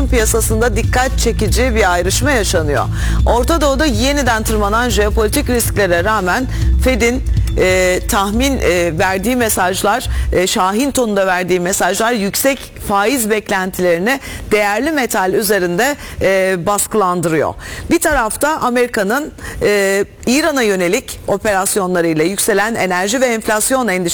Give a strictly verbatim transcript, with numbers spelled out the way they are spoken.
piyasasında dikkat çekici bir ayrışma yaşanıyor. Orta Doğu'da yeniden tırmanan jeopolitik risklere rağmen Fed'in e, tahmin e, verdiği mesajlar, e, Şahin tonunda verdiği mesajlar yüksek faiz beklentilerini değerli metal üzerinde e, baskılandırıyor. Bir tarafta Amerika'nın e, İran'a yönelik operasyonlarıyla yükselen enerji ve enflasyon endişeleri